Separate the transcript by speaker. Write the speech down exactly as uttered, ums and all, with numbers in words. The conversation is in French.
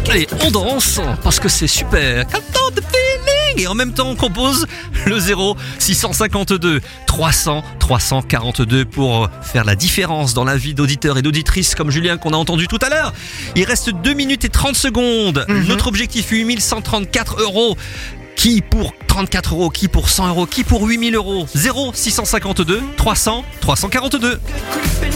Speaker 1: Allez, on danse parce que c'est super. Captain the feeling. Et en même temps, on compose le zéro six cent cinquante-deux trois cents trois cent quarante-deux pour faire la différence dans la vie d'auditeurs et d'auditrices comme Julien qu'on a entendu tout à l'heure. Il reste deux minutes et trente secondes. Mm-hmm. Notre objectif, huit mille cent trente-quatre euros. Qui pour trente-quatre euros, qui pour cent euros, qui pour huit mille euros. zéro six cent cinquante-deux trois cents trois cent quarante-deux.